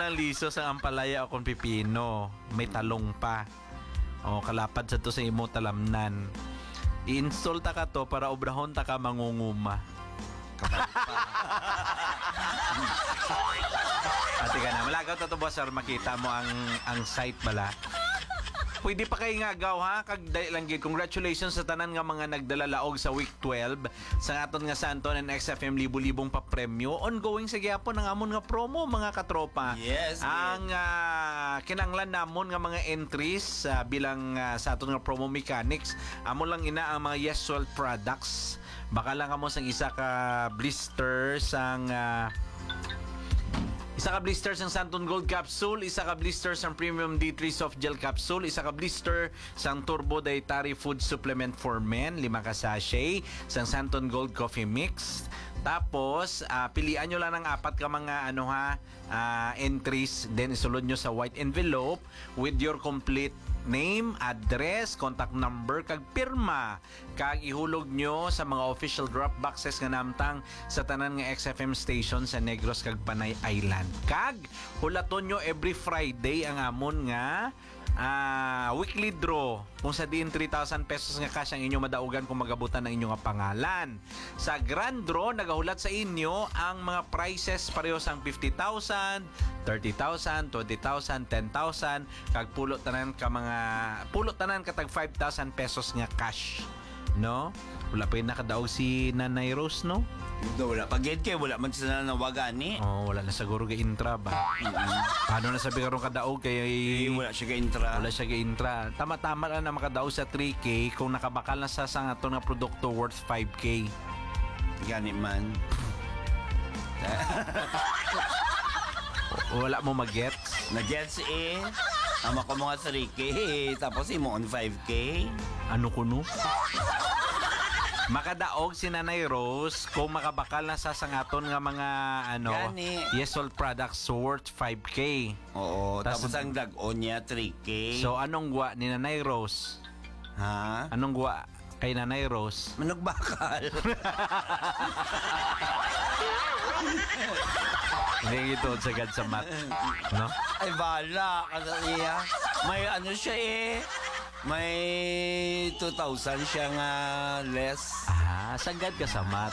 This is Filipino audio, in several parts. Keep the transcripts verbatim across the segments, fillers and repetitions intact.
lang liso sa ampalaya o kung pipino. May talong pa. O, kalapad sa to sa imo talamnan. I-install ta ka to para obrahon ta ka mangunguma. Ati ka na. Malagaw to to, boss, sir. Makita mo ang ang site bala. Pwede pa kayo nga gaw ha, kag lang gid. Congratulations sa tanan nga mga nagdala laog sa week twelve sa aton nga Santon and X F M libo-libong pa premyo. Ongoing sa gyapon ang amon nga promo mga katropa. Yes. Ang uh, kinanglan namon nga mga entries uh, bilang uh, sa aton nga promo mechanics. Amo lang ina ang mga Yeswell products. Baka lang kamo sang isa ka blister sang uh, isa ka blister sang Santon Gold Capsule, isa ka blister sang Premium D three Soft Gel Capsule, isa ka blister sang Turbo Dietary Food Supplement for Men, lima ka sachet, sang Santon Gold Coffee Mix. Tapos, uh, pilian nyo lang ng apat ka mga ano ha, uh, entries, then isulod nyo sa white envelope with your complete name, address, contact number, kag pirma. Kag ihulog nyo sa mga official drop boxes nga namtang sa tanan nga X F M station sa Negros kag Panay Island. Kag hulaton nyo every Friday ang amon nga uh, weekly draw. Kung sa diin three thousand pesos nga cash ang inyo madaugan kung magabutan ng inyong pangalan. Sa grand draw, nagahulat sa inyo ang mga prices pareho sang fifty thousand, thirty thousand, twenty thousand, ten thousand, kag pulot tanan ka mga pulot tanan katag five thousand pesos nga cash. No? Wala pa yung nakadaog si Nanay Rose, no? Wala pa gid kay wala man sila nawagan ni. Oh, wala na siguro ga intra ba? Mm-hmm. Paano na sabi karon kadaog kay eh, wala siya ka-intra. Wala siya ga-intra. Tama-tama lang na makadaog sa three K kung nakabakal na sa sang ato nga produkto worth five K. Gani man. Wala mo mag-gets? Na-gets eh. Ama ko mga three K tapos imo on five K. Ano kuno? Makadaog si Nanay Rose kung makabakal na sa sangaton nga mga ano Gani. Yeswell products worth five K. Oo, Tas- tapos ang dag-on niya three K. So anong gwa ni Nanay Rose? ha? Anong gwa kay Nanay Rose? Manugbakal. Hindi ito sa gad sa mat. No? Ay, bala. Kasi niya. May ano siya eh. May two thousand siya nga less. Ah, sagad ka sa mat.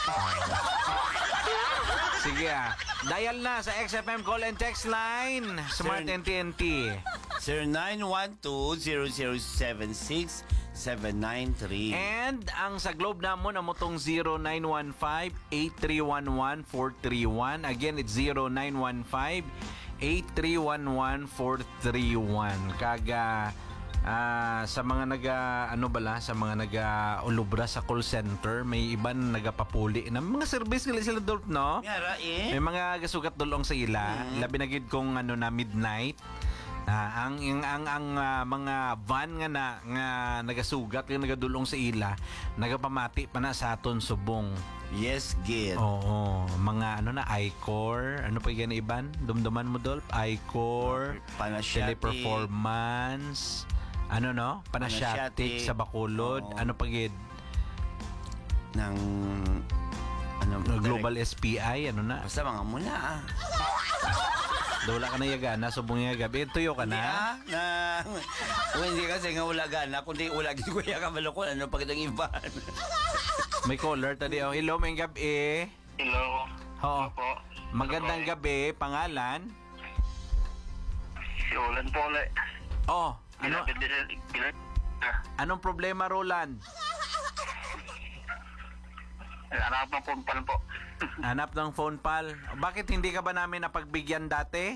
Sige ah. Dial na sa X F M call and text line. Smart Sir- N T N T. zero nine one two zero zero seven six seven nine three. And ang sa Globe namon amo tong zero nine one five eight three one one four three one. Again, it's zero nine one five eight three one one four three one. Kaga Ah, sa mga naga ano bala sa mga naga ulubra sa call center, may iban nagapapuli na mga service nila sila dulp, no? Yara eh. May mga gasugat dulong sa ila, Mm. labi na gid kung ano na midnight. Ah, ang ang ang, ang ah, mga van nga na nga nagasugat nga nagadulong sa ila, nagapamati pa na sa aton subong. Yes, gid. Oo, mga ano na I-Core, ano pa yan iban? Dumduman mo dulp, I-Core, Panasyatic. Teleperformance, ano no? Panasyatic Panasyatic. sa Bacolod, Oo. ano pa gid? Ng ano Global S P I, ano na? Basta mga muna ah. Dawla ka na yaga, subong nga gabi, tuyo ka Hindi na. ah. Na o, hindi kasi nga wala gana kundi wala gid ko ya ka malukon ano pag itong iban. May caller tadi. Oh, hello, may gabi. Hello. Oo. Po. Magandang gabi, pangalan? Si Olan po ulit. Oh, ano Bilapit din bilang. anong problema, Roland? Anak ng pumpal po. Hanap ng phone pal. Bakit hindi ka ba namin napagbigyan dati?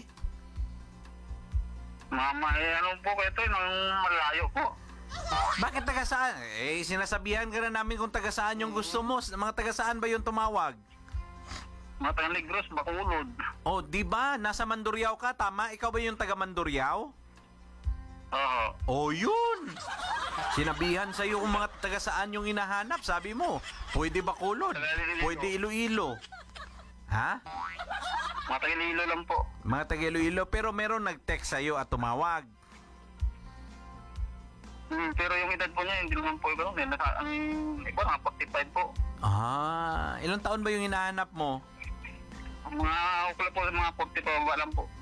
Mama, eh, ano po kayo ito, nang malayo po. Bakit taga saan? Eh, sinasabihan ka na namin kung taga saan yung gusto mo. Mga taga saan ba yung tumawag? Matang Negros, Bacolod. Oh, di ba? Nasa Mandurriao ka, tama? Ikaw ba yung taga Mandurriao? Oo. Oh, yun! Sinabihan sa'yo kung mga taga saan yung hinahanap. Sabi mo, pwede Bacolod, pwede Iloilo. Ha? Matang Iloilo lang po. Mga taga Iloilo, pero meron nag-text sa'yo at tumawag. Hmm, pero yung edad po niya, hindi naman po ikaw. Eh, nasa, ang iba, mga forty-five po. Ah, ilang taon ba yung hinahanap mo? Mga ukla po, mga forty pa, wala lang po.